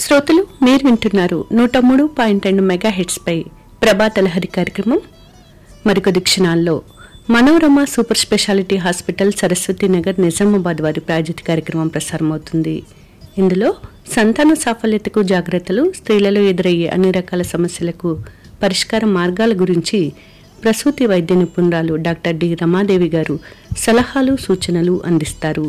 శ్రోతలు మీరు వింటున్నారు 103.2 మెగాహెట్స్ పై ప్రభాత లహరి కార్యక్రమం. మరికొద్ది క్షణాల్లో Manorama super speciality hospital Saraswati Nagar Nizamabad వారి ప్రాయోజిత కార్యక్రమం ప్రసారమవుతుంది. ఇందులో సంతాన సాఫల్యతకు జాగ్రత్తలు, స్త్రీలలో ఎదురయ్యే అన్ని రకాల సమస్యలకు పరిష్కార మార్గాల గురించి ప్రసూతి వైద్య నిపుణురాలు డాక్టర్ డి రమాదేవి గారు సలహాలు, సూచనలు అందిస్తారు.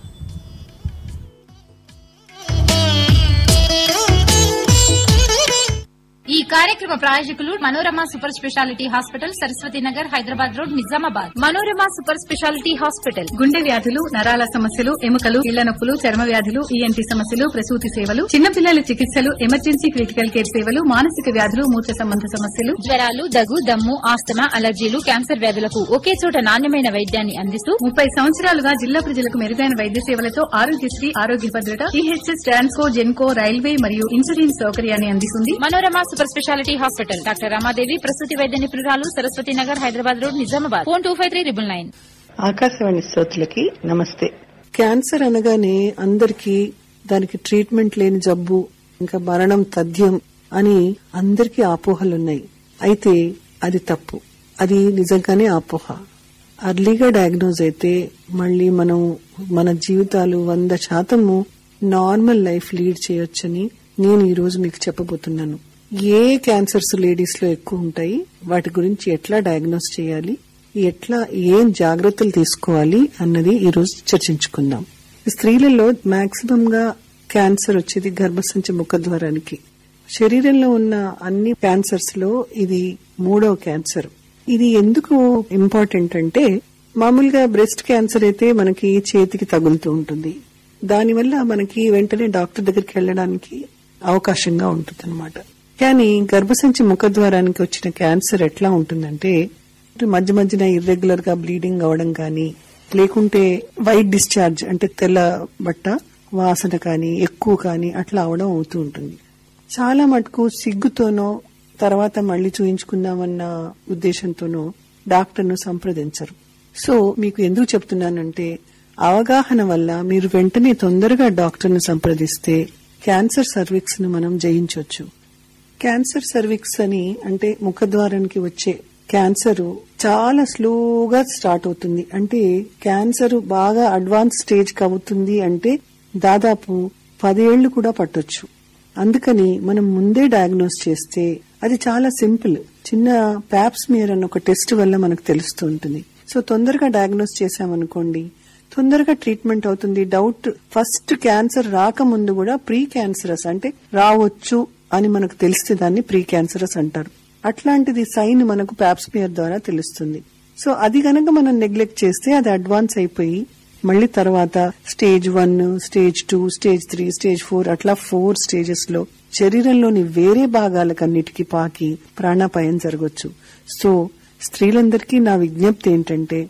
ఈ కార్యక్రమ ప్రాయోజకులు Manorama super speciality hospital Saraswati Nagar Hyderabad road Nizamabad. Manorama super speciality hospital గుండె వ్యాధులు, నరాల సమస్యలు, ఎముకలు, ఇళ్ల నొప్పులు, చర్మ వ్యాధులు, ఈఎన్టీ సమస్యలు, ప్రసూతి సేవలు, చిన్నపిల్లల చికిత్సలు, ఎమర్జెన్సీ క్రిటికల్ కేర్ సేవలు, మానసిక వ్యాధులు, మూత్ర సంబంధ సమస్యలు, జ్వరాలు, దగ్గు, దమ్ము, ఆస్తమా, అలర్జీలు, క్యాన్సర్ వ్యాధులకు ఒకే చోట నాణ్యమైన వైద్యాన్ని అందిస్తూ 30 సంవత్సరాలుగా జిల్లా ప్రజలకు మెరుగైన వైద్య సేవలతో ఆరోగ్యశ్రీ, ఆరోగ్య భద్రత, ఈహెచ్ఎస్, ట్రాన్స్కో, జెన్కో, రైల్వే మరియు ఇన్సూరెన్స్ సౌకర్యాన్ని అందిస్తుంది. Manorama super speciality hospital doctor Ramadevi ప్రసూతి వైద్య నిపుణురాలు సరస్వతి నగర్ హైదరాబాద్ రోడ్ నిజామాబాద్. ఫోన్ 253999. ఆకాశవాణి శ్రోతలకి నమస్తే. క్యాన్సర్ అనగానే అందరికీ దానికి ట్రీట్మెంట్ లేని జబ్బు, ఇంకా మరణం తథ్యం అని అందరికీ అపోహలున్నాయి. అయితే అది తప్పు. అది నిజంగానే అపోహ. అర్లీగా డయాగ్నోజ్ అయితే మళ్లీ మనం మన జీవితాలు 100% నార్మల్ లైఫ్ లీడ్ చేయొచ్చని నేను ఈ రోజు మీకు చెప్పబోతున్నాను. ఏ క్యాన్సర్స్ లేడీస్ లో ఎక్కువ ఉంటాయి, వాటి గురించి ఎట్లా డయాగ్నోస్ చేయాలి, ఎట్లా ఏం జాగ్రత్తలు తీసుకోవాలి అన్నది ఈ రోజు చర్చించుకుందాం. స్త్రీలలో మాక్సిమం గా క్యాన్సర్ వచ్చేది గర్భసంచి ముఖద్వారానికి. శరీరంలో ఉన్న అన్ని క్యాన్సర్స్ లో ఇది 3వ క్యాన్సర్. ఇది ఎందుకు ఇంపార్టెంట్ అంటే, మామూలుగా బ్రెస్ట్ క్యాన్సర్ అయితే మనకి చేతికి తగులుతూ ఉంటుంది. దానివల్ల మనకి వెంటనే డాక్టర్ దగ్గరికి వెళ్లడానికి అవకాశంగా ఉంటుందన్నమాట. కానీ గర్భసంచి ముఖద్వారానికి వచ్చిన క్యాన్సర్ ఎట్లా ఉంటుందంటే, మధ్య మధ్యన ఇర్రెగ్యులర్ గా బ్లీడింగ్ అవడం గాని, లేకుంటే వైట్ డిశ్చార్జ్ అంటే తెల్ల బట్ట వాసన కానీ ఎక్కువ కానీ అట్లా అవడం అవుతూ ఉంటుంది. చాలా మటుకు సిగ్గుతోనో తర్వాత మళ్లీ చూయించుకుందామన్న ఉద్దేశంతోనో డాక్టర్ను సంప్రదించరు. సో మీకు ఎందుకు చెప్తున్నానంటే, అవగాహన వల్ల మీరు వెంటనే తొందరగా డాక్టర్ను సంప్రదిస్తే క్యాన్సర్ సర్విక్స్ ను మనం జయించవచ్చు. క్యాన్సర్ సర్విక్స్ అని అంటే ముఖద్వారానికి వచ్చే క్యాన్సర్ చాలా స్లోగా స్టార్ట్ అవుతుంది. అంటే క్యాన్సర్ బాగా అడ్వాన్స్ స్టేజ్ కి అవుతుంది అంటే దాదాపు 10 ఏళ్లు కూడా పట్టొచ్చు. అందుకని మనం ముందే డయాగ్నోస్ చేస్తే అది చాలా సింపుల్. చిన్న ప్యాప్స్మియర్ అన్న ఒక టెస్ట్ వల్ల మనకు తెలుస్తూ ఉంటుంది. సో తొందరగా డయాగ్నోస్ చేశామనుకోండి, తొందరగా ట్రీట్మెంట్ అవుతుంది. డౌట్ ఫస్ట్ క్యాన్సర్ రాకముందు కూడా ప్రీ క్యాన్సరస్ అంటే రావచ్చు అని మనకు తెలిస్తే దాన్ని ప్రీ క్యాన్సరస్ అంటారు. అట్లాంటిది సైన్ మనకు ప్యాప్స్మియర్ ద్వారా తెలుస్తుంది. సో అది గనక మనం నెగ్లెక్ట్ చేస్తే అది అడ్వాన్స్ అయిపోయి మళ్లీ తర్వాత స్టేజ్ 1, స్టేజ్ 2, స్టేజ్ 3, స్టేజ్ 4 అట్లా 4 స్టేజెస్ లో శరీరంలోని వేరే భాగాలకన్నిటికీ పాకి ప్రాణాపాయం జరగొచ్చు. సో స్త్రీలందరికీ నా విజ్ఞప్తి ఏంటంటే,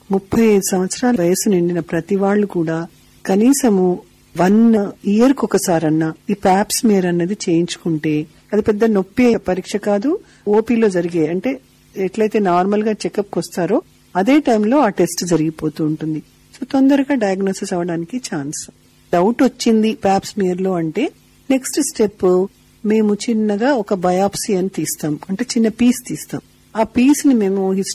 35 సంవత్సరాల వయసు నిండిన ప్రతి వాళ్లు కూడా కనీసము 1 ఇయర్ కు ఒకసారన్నా ఈ ప్యాప్స్మియర్ అన్నది చేయించుకుంటే, అది పెద్ద నొప్పి పరీక్ష కాదు, ఓపీలో జరిగే అంటే ఎట్లయితే నార్మల్ గా చెకప్ కు వస్తారో అదే టైంలో ఆ టెస్ట్ జరిగిపోతూ ఉంటుంది. సో తొందరగా డయాగ్నోసిస్ అవడానికి ఛాన్స్. డౌట్ వచ్చింది ప్యాప్స్మియర్ లో అంటే నెక్స్ట్ స్టెప్ మేము చిన్నగా ఒక బయాప్సీ అని తీస్తాం. అంటే చిన్న పీస్ తీస్తాం. ఆ పీస్ ని మేము